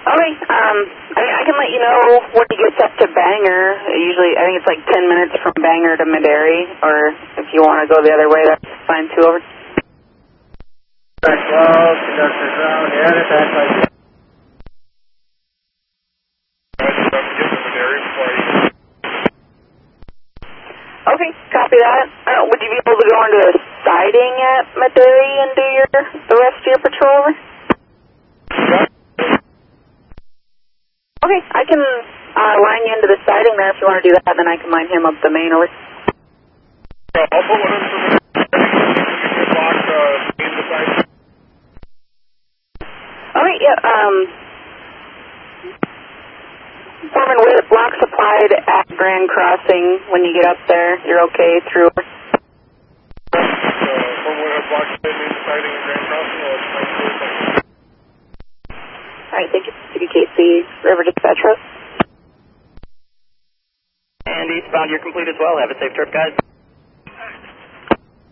Okay, I can let you know when he gets up to Bangor. Usually, I think it's like 10 minutes from Bangor to Medarry, or if you want to go the other way, that's fine too. Over. Track 12, conductor ground, air attack like Okay, copy that. Would you be able to go into the siding at Medarry and do the rest of your patrol? Okay, I can line you into the siding there if you want to do that, then I can line him up the main over. I'll put one in for block in the siding. Alright, yeah, Foreman with block supplied at Grand Crossing. When you get up there, you're okay through. Foreman with block supplied in the siding at Grand Crossing. Alright, thank you. CBKC River Dispatch. And eastbound, you're complete as well. Have a safe trip, guys.